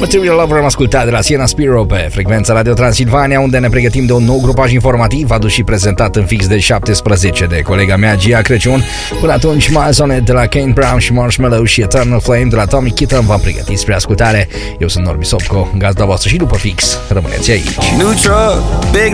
Material Lover am ascultat de la Siena Spiro pe frecvența Radio Transilvania, unde ne pregătim de un nou grupaj informativ adus și prezentat în fix de 17 de colega mea Gia Crăciun. Până atunci, Miles On It de la Kane Brown și Marshmello și Eternal Flame de la Tommy Kitten v-am pregătit spre ascultare. Eu sunt Norbi Sopco, gazda voastră, și după fix rămâneți aici. New truck, big